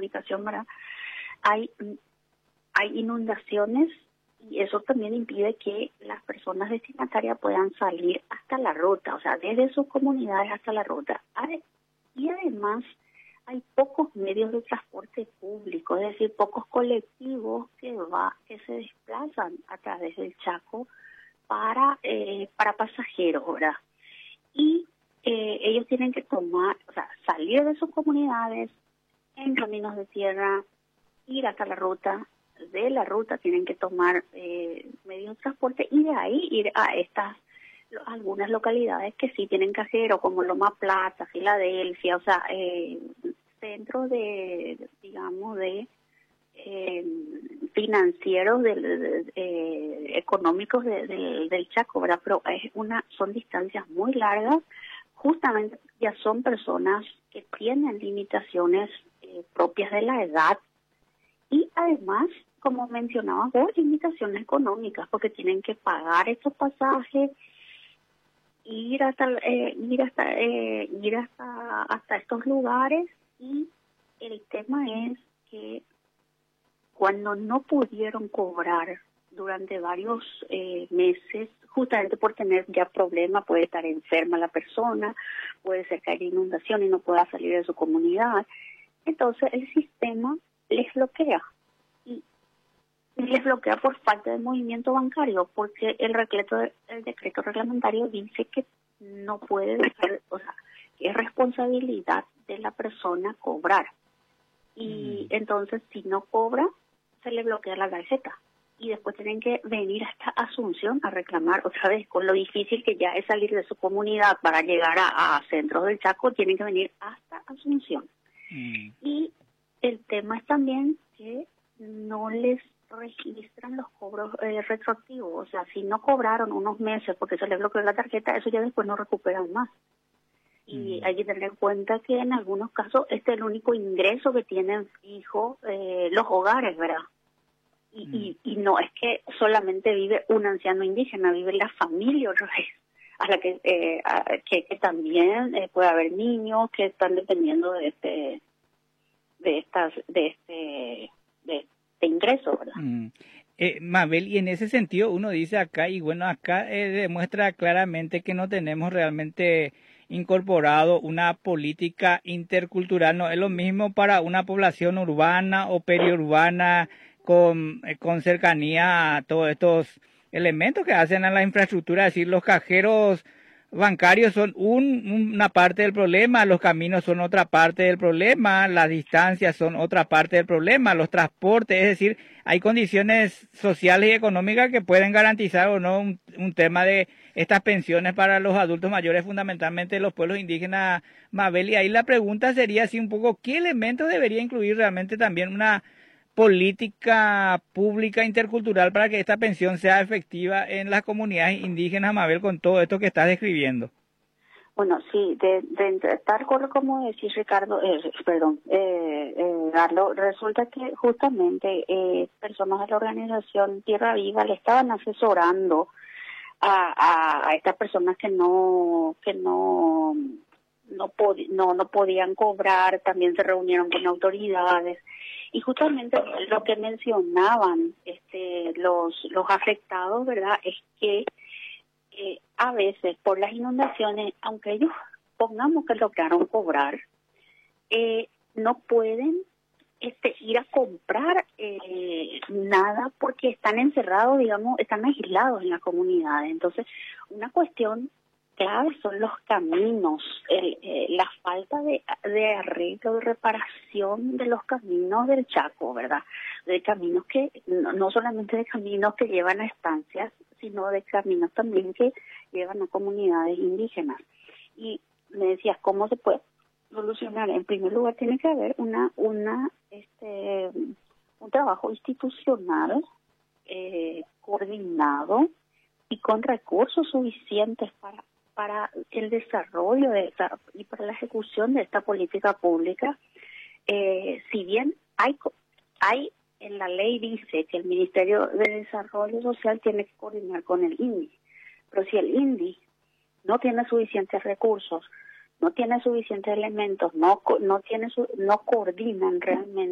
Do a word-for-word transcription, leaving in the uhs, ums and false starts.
comunicación, ¿verdad? Hay, hay inundaciones y eso también impide que las personas destinatarias puedan salir hasta la ruta, o sea, desde sus comunidades hasta la ruta. Y además hay pocos medios de transporte público, es decir, pocos colectivos que va que se desplazan a través del Chaco para eh, para pasajeros, ¿verdad? Y eh, ellos tienen que tomar, o sea, salir de sus comunidades en caminos de tierra, ir hasta la ruta, de la ruta tienen que tomar eh, medios de transporte y de ahí ir a estas algunas localidades que sí tienen cajero, como Loma Plata, Filadelfia, o sea, eh, centros de, digamos, de eh, financieros, de, de, de, eh, económicos de, de, del Chaco, ¿verdad? Pero es una, son distancias muy largas, justamente ya son personas que tienen limitaciones eh, propias de la edad y además, como mencionaba vos, limitaciones económicas, porque tienen que pagar estos pasajes, ir hasta eh, ir hasta eh, ir hasta hasta estos lugares. Y el tema es que cuando no pudieron cobrar durante varios eh, meses, justamente por tener ya problemas, puede estar enferma la persona, puede ser que haya inundación y no pueda salir de su comunidad, entonces el sistema les bloquea. Y les bloquea por falta de movimiento bancario, porque el decreto, el decreto reglamentario dice que no puede dejar, o sea, que es responsabilidad de la persona cobrar. Y mm. entonces, si no cobra, se le bloquea la tarjeta. Y después tienen que venir hasta Asunción a reclamar otra vez, con lo difícil que ya es salir de su comunidad para llegar a, a centros del Chaco, tienen que venir hasta Asunción. Mm. Y el tema es también que no les registran los cobros eh, retroactivos, o sea, si no cobraron unos meses porque se les bloqueó la tarjeta, eso ya después no recuperan más. Y mm. hay que tener en cuenta que en algunos casos este es el único ingreso que tienen fijo eh, los hogares, ¿verdad? Y, mm. y, y no es que solamente vive un anciano indígena, vive la familia otra vez, a la que, eh, a, que, que también eh, puede haber niños que están dependiendo de este, de estas, de este, de de ingreso, ¿verdad? Mm. Eh, Mabel, y en ese sentido uno dice acá, y bueno, acá eh, demuestra claramente que no tenemos realmente incorporado una política intercultural. No es lo mismo para una población urbana o periurbana con, eh, con cercanía a todos estos elementos que hacen a la infraestructura, es decir, los cajeros bancarios son un, una parte del problema, los caminos son otra parte del problema, las distancias son otra parte del problema, los transportes, es decir, hay condiciones sociales y económicas que pueden garantizar o no un, un tema de estas pensiones para los adultos mayores, fundamentalmente los pueblos indígenas, Mabel. Y ahí la pregunta sería así un poco, ¿qué elementos debería incluir realmente también una política pública intercultural para que esta pensión sea efectiva en las comunidades indígenas, Mabel, con todo esto que estás describiendo? Bueno, sí, de, de tal cual como decís, Ricardo, eh, perdón, eh, eh, Carlos, resulta que justamente eh, personas de la organización Tierra Viva le estaban asesorando a, a, a estas personas que no que no no, pod no no podían cobrar, también se reunieron con autoridades. Y justamente lo que mencionaban este, los los afectados, ¿verdad?, es que eh, a veces por las inundaciones, aunque ellos pongamos que lograron cobrar, eh, no pueden este, ir a comprar eh, nada porque están encerrados, digamos, están aislados en la comunidad. Entonces, una cuestión clave son los caminos, el, eh, la falta de, de arreglo, de reparación de los caminos del Chaco, ¿verdad? De caminos que, no, no solamente de caminos que llevan a estancias, sino de caminos también que llevan a comunidades indígenas. Y me decías, ¿cómo se puede solucionar? En primer lugar, tiene que haber una, una, este, un trabajo institucional eh, coordinado y con recursos suficientes para para el desarrollo de esta, y para la ejecución de esta política pública. Eh, si bien hay, hay en la ley dice que el Ministerio de Desarrollo Social tiene que coordinar con el I N D I, pero si el I N D I no tiene suficientes recursos, no tiene suficientes elementos, no no tiene su, no coordinan realmente